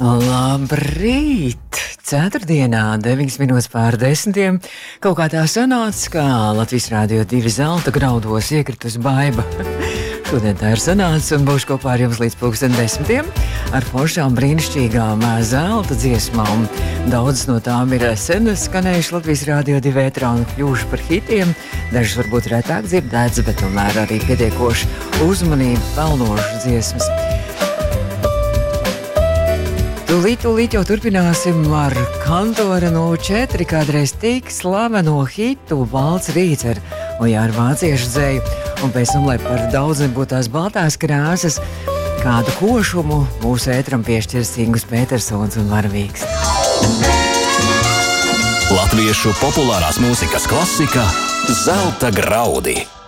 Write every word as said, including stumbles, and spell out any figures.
Labrīt! Ceturtdienā, deviņas minūtes pār desmitiem, kaut kā tā sanāca, ka Latvijas Rādio divi zelta graudos iekritus baiba. Šodien tā ir sanāca un būšu kopā ar jums līdz pulksten desmitiem ar foršām brīnišķīgām zelta dziesmām. Daudzas no tām ir sen skanējuši Latvijas Rādio divi ētrā un kļuvuši par hitiem. Dažas varbūt retāk dzirdētas, bet tomēr arī pietiekoši uzmanību pelnošas dziesmas. Tūlīt, tūlīt jau turpināsim ar Kantora nulle četri, kādreiz tik slaveno hitu Balts rīts ar Ojāru vāciešu dzeju. Un pēc tam, lai par daudz nebūtu tās baltās krāsas, kādu košumu mūsu ētram piešķirs Ingus Petersons un Varavīgs. Latviešu populārās mūzikas klasika Zelta graudi.